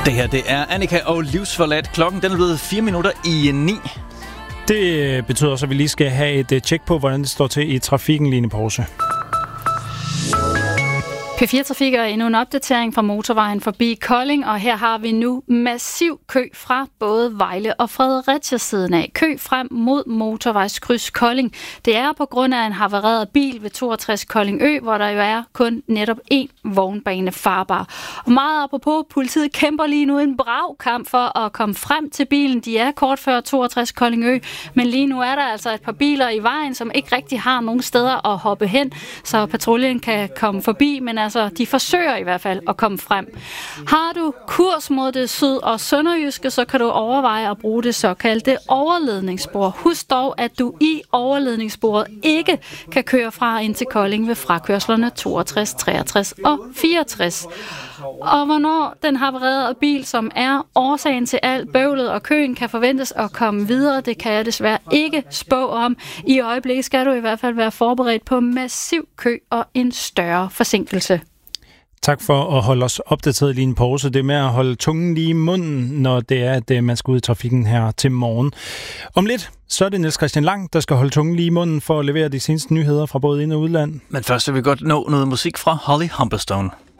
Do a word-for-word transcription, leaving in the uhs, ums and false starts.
Det her, det er Annika og Livsforladt. Klokken den er blevet fire minutter i ni. Det betyder så, at vi lige skal have et tjek på, hvordan det står til i trafikken, Line Poulsen. P fire Trafik er endnu en opdatering fra motorvejen forbi Kolding, og her har vi nu massiv kø fra både Vejle og Fredericia siden af. Kø frem mod motorvejskryds Kolding. Det er på grund af en havareret bil ved toogtres Kolding Ø, hvor der jo er kun netop én vognbane farbar. Og meget apropos, politiet kæmper lige nu en brav kamp for at komme frem til bilen. De er kort før toogtres Kolding Ø, men lige nu er der altså et par biler i vejen, som ikke rigtig har nogen steder at hoppe hen, så patruljen kan komme forbi, men altså Så de forsøger i hvert fald at komme frem. Har du kurs mod det syd- og sønderjyske, så kan du overveje at bruge det såkaldte overledningsspor. Husk dog, at du i overledningssporet ikke kan køre fra ind til Kolding ved frakørslerne toogtres, treogtres og fireogtres. Og hvornår den havarerede bil, som er årsagen til alt bøvlet og køen, kan forventes at komme videre, det kan jeg desværre ikke spå om. I øjeblikket skal du i hvert fald være forberedt på massiv kø og en større forsinkelse. Tak for at holde os opdateret, Line Poulsen. Det er med at holde tungen lige i munden, når det er, at man skal ud i trafikken her til morgen. Om lidt, så er det Niels Christian Lang, der skal holde tungen lige i munden for at levere de seneste nyheder fra både ind- og udland. Men først vil vi godt nå noget musik fra Holly Humberstone.